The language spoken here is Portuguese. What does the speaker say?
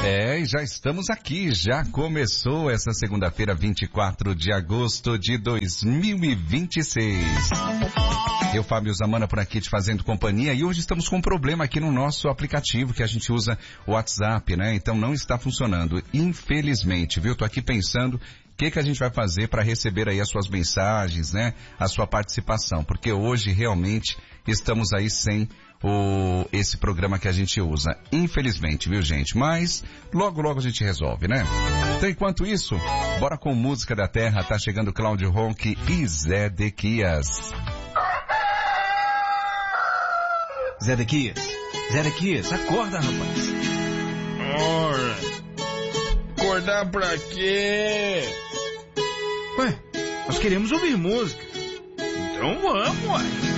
E já estamos aqui, já começou essa segunda-feira, 24 de agosto de 2026. Eu, Fábio Zamana, por aqui te fazendo companhia, e hoje estamos com um problema aqui no nosso aplicativo que a gente usa, o WhatsApp, né? Então não está funcionando, infelizmente, viu? Tô aqui pensando o que a gente vai fazer para receber aí as suas mensagens, né? A sua participação, porque hoje realmente estamos aí sem esse programa que a gente usa, infelizmente, viu, gente? Mas logo a gente resolve, né? Então, enquanto isso, bora com música da terra. Tá chegando Cláudio Ronque e Zé Dequias. Zé Dequias, acorda, rapaz. Ora, acordar pra quê? Ué, nós queremos ouvir música. Então vamos, ué.